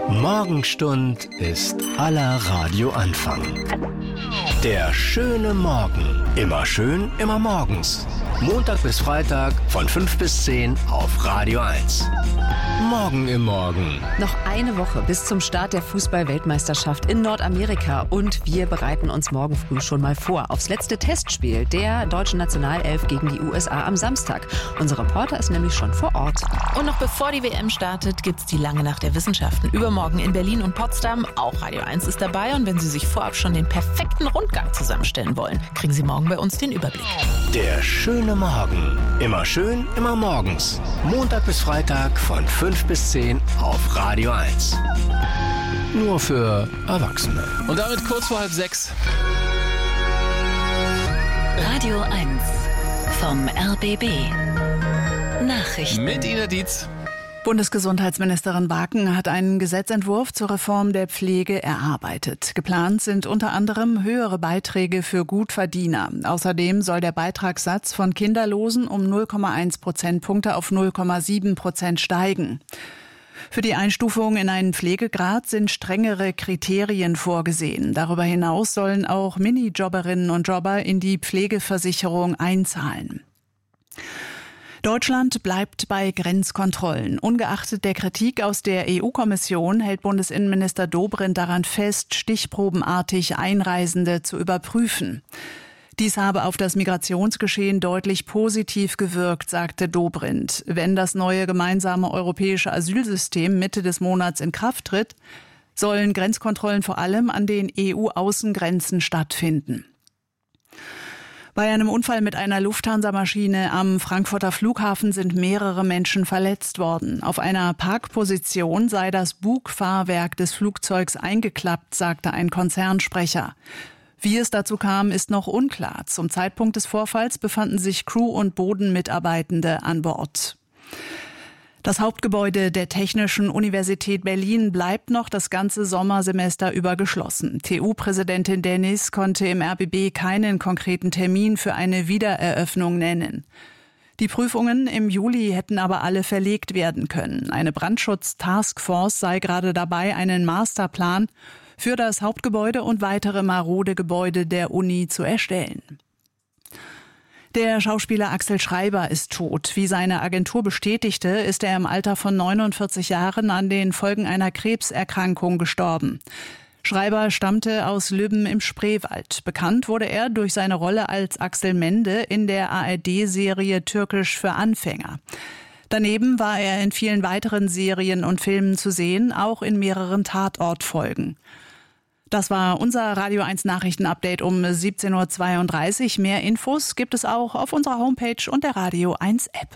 Morgenstund ist aller Radioanfang. Der schöne Morgen. Immer schön, immer morgens. Montag bis Freitag von 5 bis 10 auf Radio 1. Morgen im Morgen. Noch eine Woche bis zum Start der Fußball-Weltmeisterschaft in Nordamerika. Und wir bereiten uns morgen früh schon mal vor aufs letzte Testspiel der deutschen Nationalelf gegen die USA am Samstag. Unser Reporter ist nämlich schon vor Ort. Und noch bevor die WM startet, gibt's die lange Nacht der Wissenschaften. Übermorgen in Berlin und Potsdam. Auch Radio 1 ist dabei. Und wenn Sie sich vorab schon den perfekten Rundgang zusammenstellen wollen, kriegen Sie morgen bei uns den Überblick. Der schöne Morgen. Immer schön, immer morgens. Montag bis Freitag von 5 bis 10 auf Radio 1. Nur für Erwachsene. Und damit kurz vor 5:30. Radio 1 vom RBB. Nachrichten. Mit Ina Dietz. Bundesgesundheitsministerin Baken hat einen Gesetzentwurf zur Reform der Pflege erarbeitet. Geplant sind unter anderem höhere Beiträge für Gutverdiener. Außerdem soll der Beitragssatz von Kinderlosen um 0,1 Prozentpunkte auf 0,7% steigen. Für die Einstufung in einen Pflegegrad sind strengere Kriterien vorgesehen. Darüber hinaus sollen auch Minijobberinnen und Jobber in die Pflegeversicherung einzahlen. Deutschland bleibt bei Grenzkontrollen. Ungeachtet der Kritik aus der EU-Kommission hält Bundesinnenminister Dobrindt daran fest, stichprobenartig Einreisende zu überprüfen. Dies habe auf das Migrationsgeschehen deutlich positiv gewirkt, sagte Dobrindt. Wenn das neue gemeinsame europäische Asylsystem Mitte des Monats in Kraft tritt, sollen Grenzkontrollen vor allem an den EU-Außengrenzen stattfinden. Bei einem Unfall mit einer Lufthansa-Maschine am Frankfurter Flughafen sind mehrere Menschen verletzt worden. Auf einer Parkposition sei das Bugfahrwerk des Flugzeugs eingeklappt, sagte ein Konzernsprecher. Wie es dazu kam, ist noch unklar. Zum Zeitpunkt des Vorfalls befanden sich Crew- und Bodenmitarbeitende an Bord. Das Hauptgebäude der Technischen Universität Berlin bleibt noch das ganze Sommersemester über geschlossen. TU-Präsidentin Dennis konnte im RBB keinen konkreten Termin für eine Wiedereröffnung nennen. Die Prüfungen im Juli hätten aber alle verlegt werden können. Eine Brandschutz-Taskforce sei gerade dabei, einen Masterplan für das Hauptgebäude und weitere marode Gebäude der Uni zu erstellen. Der Schauspieler Axel Schreiber ist tot. Wie seine Agentur bestätigte, ist er im Alter von 49 Jahren an den Folgen einer Krebserkrankung gestorben. Schreiber stammte aus Lübben im Spreewald. Bekannt wurde er durch seine Rolle als Axel Mende in der ARD-Serie Türkisch für Anfänger. Daneben war er in vielen weiteren Serien und Filmen zu sehen, auch in mehreren Tatortfolgen. Das war unser Radio 1 Nachrichtenupdate um 17.32 Uhr. Mehr Infos gibt es auch auf unserer Homepage und der Radio 1 App.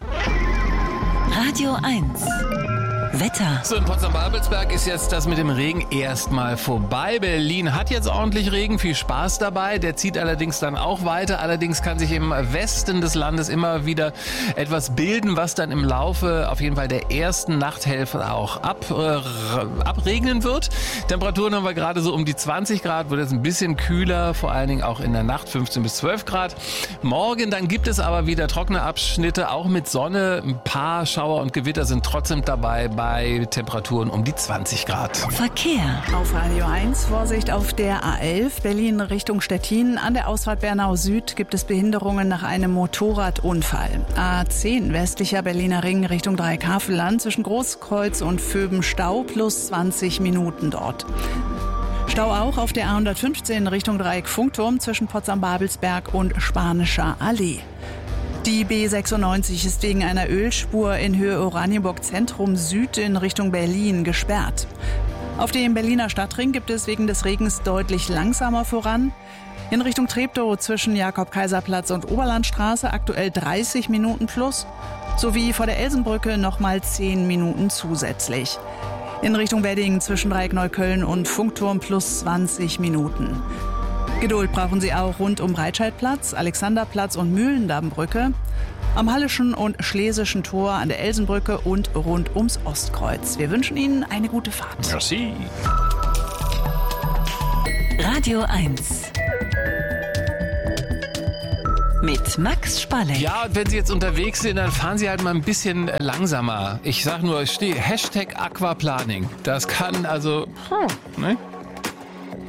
Radio 1 Wetter. So, in Potsdam-Babelsberg ist jetzt das mit dem Regen erstmal vorbei. Berlin hat jetzt ordentlich Regen, viel Spaß dabei. Der zieht allerdings dann auch weiter. Allerdings kann sich im Westen des Landes immer wieder etwas bilden, was dann im Laufe auf jeden Fall der ersten Nachthälfte auch abregnen wird. Temperaturen haben wir gerade so um die 20 Grad, wird jetzt ein bisschen kühler, vor allen Dingen auch in der Nacht 15 bis 12 Grad. Morgen dann gibt es aber wieder trockene Abschnitte, auch mit Sonne. Ein paar Schauer und Gewitter sind trotzdem dabei, bei Temperaturen um die 20 Grad. Verkehr. Auf Radio 1 Vorsicht auf der A11 Berlin Richtung Stettin. An der Ausfahrt Bernau Süd gibt es Behinderungen nach einem Motorradunfall. A10 westlicher Berliner Ring Richtung Dreieckhavelland zwischen Großkreuz und Vöben Stau plus 20 Minuten dort. Stau auch auf der A115 Richtung Dreieck Funkturm zwischen Potsdam-Babelsberg und Spanischer Allee. Die B96 ist wegen einer Ölspur in Höhe Oranienburg Zentrum Süd in Richtung Berlin gesperrt. Auf dem Berliner Stadtring gibt es wegen des Regens deutlich langsamer voran. In Richtung Treptow zwischen Jakob-Kaiser-Platz und Oberlandstraße aktuell 30 Minuten plus, sowie vor der Elsenbrücke nochmal 10 Minuten zusätzlich. In Richtung Wedding zwischen Dreieck Neukölln und Funkturm plus 20 Minuten. Geduld brauchen Sie auch rund um Breitscheidplatz, Alexanderplatz und Mühlendammbrücke, am Halleschen und Schlesischen Tor, an der Elsenbrücke und rund ums Ostkreuz. Wir wünschen Ihnen eine gute Fahrt. Merci. Radio 1 mit Max Spalleck. Ja, und wenn Sie jetzt unterwegs sind, dann fahren Sie halt mal ein bisschen langsamer. Ich sag nur, Hashtag Aquaplaning. Das kann also, ne?